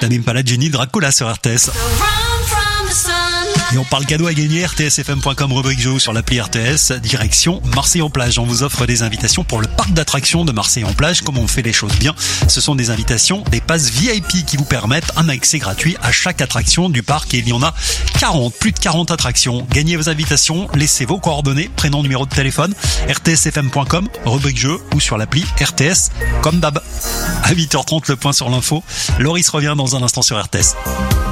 t'anime pas la Jenny Dracula sur RTS. Et on parle cadeau à gagner, rtsfm.com, rubrique jeu sur l'appli RTS, direction Marseille-en-Plage. On vous offre des invitations pour le parc d'attractions de Marseille-en-Plage. Comment on fait les choses bien? Ce sont des invitations, des passes VIP qui vous permettent un accès gratuit à chaque attraction du parc. Et il y en a 40, plus de 40 attractions. Gagnez vos invitations, laissez vos coordonnées, prénom, numéro de téléphone, rtsfm.com, rubrique jeu ou sur l'appli RTS, comme d'hab. À 8h30, le point sur l'info. Loris revient dans un instant sur RTS.